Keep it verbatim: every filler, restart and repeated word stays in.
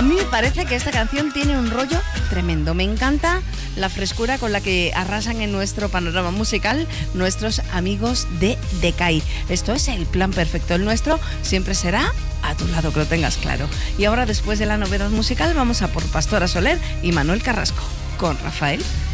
A mí me parece que esta canción tiene un rollo tremendo. Me encanta la frescura con la que arrasan en nuestro panorama musical nuestros amigos de Decay. Esto es el plan perfecto. El nuestro siempre será a tu lado, que lo tengas claro. Y ahora, después de la novedad musical, vamos a por Pastora Soler y Manuel Carrasco con Rafael.